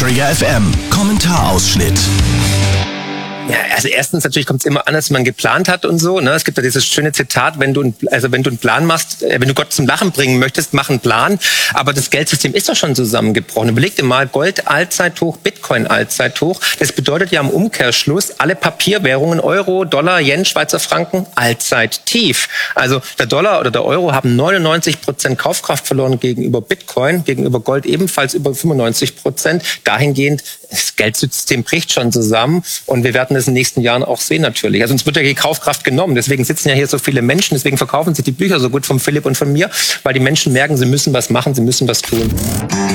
Trigger FM Kommentarausschnitt. Ja, also erstens natürlich kommt es immer an, als man geplant hat und so. Ne? Es gibt ja dieses schöne Zitat, wenn du einen Plan machst, wenn du Gott zum Lachen bringen möchtest, mach einen Plan. Aber das Geldsystem ist doch schon zusammengebrochen. Überleg dir mal, Gold Allzeithoch, Bitcoin Allzeithoch. Das bedeutet ja im Umkehrschluss, alle Papierwährungen, Euro, Dollar, Yen, Schweizer Franken, Allzeittief. Also der Dollar oder der Euro haben 99% Kaufkraft verloren gegenüber Bitcoin, gegenüber Gold ebenfalls über 95%. Dahingehend, das Geldsystem bricht schon zusammen und wir werden das in den nächsten Jahren auch sehen natürlich. Also uns wird ja die Kaufkraft genommen. Deswegen sitzen ja hier so viele Menschen. Deswegen verkaufen sich die Bücher so gut von Philipp und von mir, weil die Menschen merken, sie müssen was machen, sie müssen was tun.